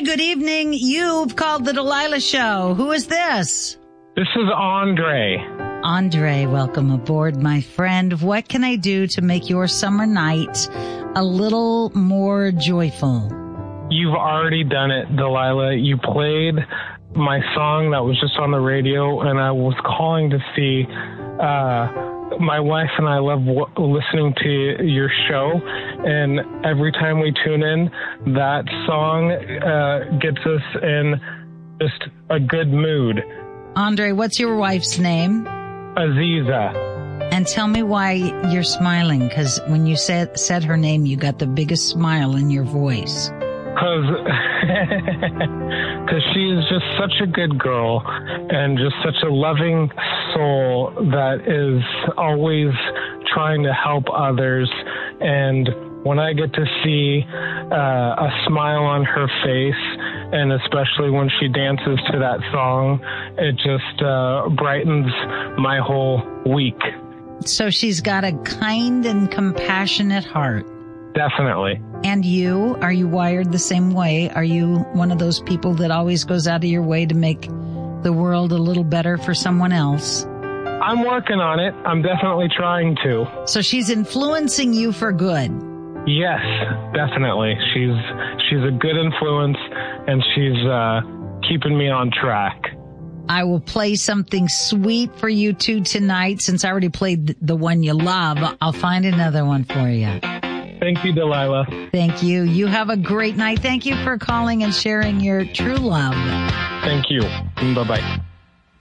good evening. You've called the Delilah Show. Who is this? This is Andre. Andre, welcome aboard, my friend. What can I do to make your summer night a little more joyful? You've already done it, Delilah. You played my song that was just on the radio, and I was calling to see, my wife and I love listening to your show, and every time we tune in, that song gets us in just a good mood. Andre, what's your wife's name? Aziza. And tell me why you're smiling, because when you said her name, you got the biggest smile in your voice. Because she's just such a good girl and just such a loving soul that is always trying to help others. And when I get to see a smile on her face, and especially when she dances to that song, it just brightens my whole week. So she's got a kind and compassionate heart. Definitely. And you, are you wired the same way? Are you one of those people that always goes out of your way to make the world a little better for someone else? I'm working on it. I'm definitely trying to. So she's influencing you for good. Yes, definitely. She's a good influence, and she's keeping me on track. I will play something sweet for you two tonight. Since I already played the one you love, I'll find another one for you. Thank you, Delilah. Thank you. You have a great night. Thank you for calling and sharing your true love. Thank you. Bye-bye.